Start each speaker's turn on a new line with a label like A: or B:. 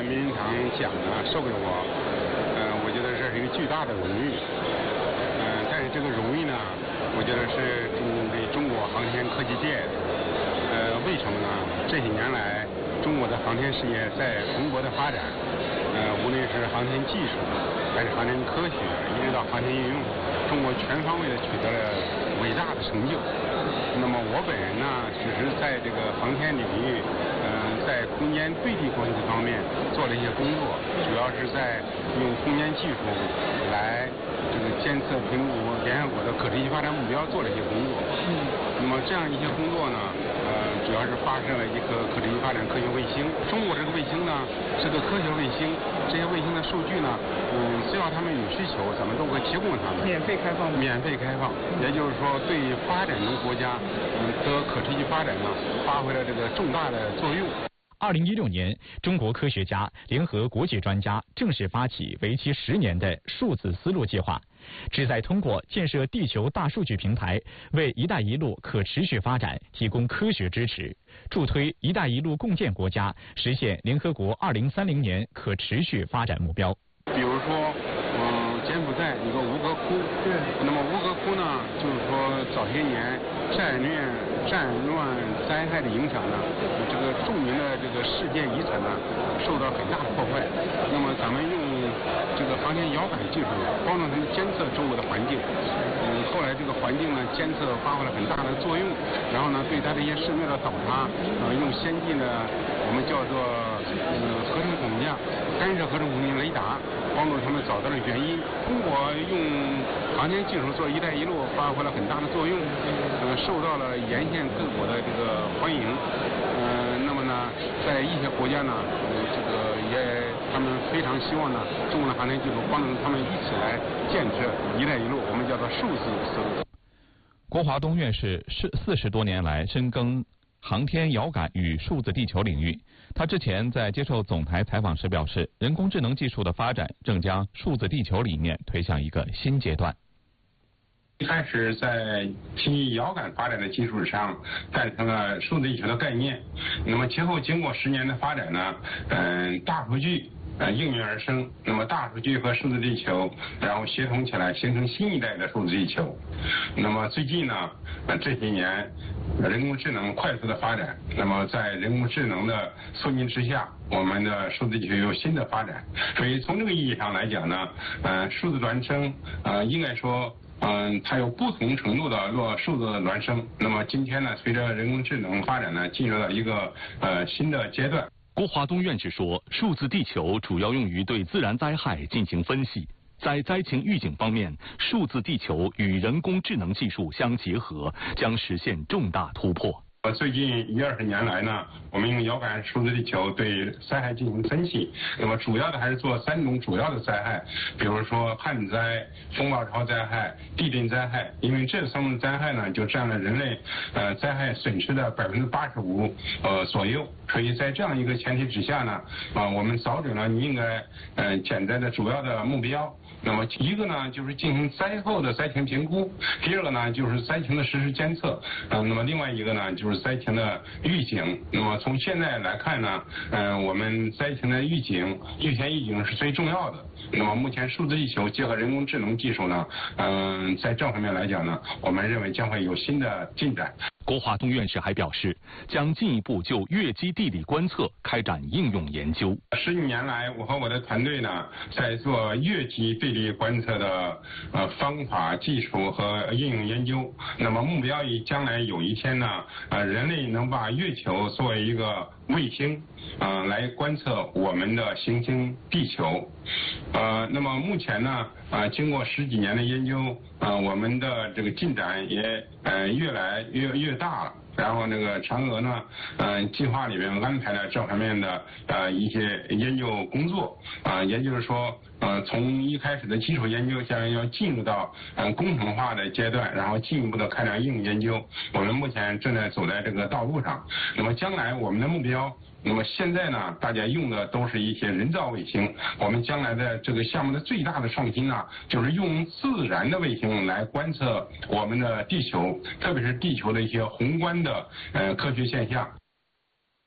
A: 名人堂奖呢授给我，我觉得这是一个巨大的荣誉。但是这个荣誉呢，我觉得是对中国航天科技界，为什么呢？这些年来，中国的航天事业在蓬勃的发展，无论是航天技术，还是航天科学，一直到航天应用，中国全方位的取得了伟大的成就。那么我本人呢，只是在这个航天领域，在空间对地观测方面做了一些工作，主要是在用空间技术来这个监测评估联合国的可持续发展目标做了一些工作。那么这样一些工作呢，主要是发射了一颗可持续发展科学卫星。中国这个卫星呢是个科学卫星，这些卫星的数据呢，只要他们有需求，咱们都会提供他们。
B: 免费开放。
A: 免费开放，也就是说对发展中国家的可持续发展呢，发挥了这个重大的作用。
C: 2016年，中国科学家联合国际专家正式发起为期10年的数字丝路计划，旨在通过建设地球大数据平台，为“一带一路”可持续发展提供科学支持，助推“一带一路”共建国家实现联合国2030年可持续发展目标。
A: 比如说，柬埔寨有个吴哥窟，
B: 对，
A: 那么吴哥窟呢，就是说早些年战乱灾害的影响呢，这个著名的这个世界遗产呢受到很大的破坏。那么咱们用这个航天遥感技术帮助他们监测周围的环境，后来这个环境呢监测发挥了很大的作用，然后呢对它这些生命的倒塌，用先进的我们叫做合成孔架干涉合成孔径雷达，帮助他们找到了原因。中国用航天技术做“一带一路”发挥了很大的作用，受到了沿线各国的这个欢迎。那么呢，在一些国家呢，他们非常希望呢，中国的航天技术帮助他们一起来建设“一带一路”，我们叫做数字丝路。
D: 郭华东院士40多年来深耕航天遥感与数字地球领域。他之前在接受总台采访时表示，人工智能技术的发展正将数字地球理念推向一个新阶段。
A: 一开始在提遥感发展的基础上，诞生了数字地球的概念。那么其后经过10年的发展呢，大数据应运而生。那么大数据和数字地球，然后协同起来，形成新一代的数字地球。那么最近呢，这些年人工智能快速的发展，那么在人工智能的促进之下，我们的数字地球有新的发展。所以从这个意义上来讲呢，数字孪生应该说它有不同程度的数字孪生。那么今天呢，随着人工智能发展呢，进入了一个新的阶段。
E: 郭华东院士说，数字地球主要用于对自然灾害进行分析，在灾情预警方面，数字地球与人工智能技术相结合，将实现重大突破。
A: 最近10-20年来呢，我们用遥感数字地球对灾害进行分析。那么主要的还是做3种主要的灾害，比如说旱灾、风暴潮灾害、地震灾害。因为这3种灾害呢，就占了人类灾害损失的85%左右。所以在这样一个前提之下呢，我们找准了应该减灾的主要的目标。那么一个呢，就是进行灾后的灾情评估；第二个呢，就是灾情的实时监测；那么另外一个呢，就是灾情的预警。那么从现在来看呢，我们灾情的预前预警是最重要的。那么目前数字地球结合人工智能技术呢，在这方面来讲呢，我们认为将会有新的进展。
E: 郭华东院士还表示，将进一步就月基地理观测开展应用研究。
A: 10几年来，我和我的团队呢，在做月基地理观测的方法、技术和应用研究。那么目标于将来有一天呢，人类能把月球作为一个卫星，来观测我们的行星地球。那么目前呢，经过10几年的研究，我们的这个进展也越来越大了。然后那个嫦娥呢，计划里面安排了这方面的一些研究工作，也就是说，从一开始的基础研究，将要进入到工程化的阶段，然后进一步的开展应用研究。我们目前正在走在这个道路上。那么将来我们的目标，那么现在呢，大家用的都是一些人造卫星。我们将来的这个项目的最大的创新呢，就是用自然的卫星来观测我们的地球，特别是地球的一些宏观的科学现象。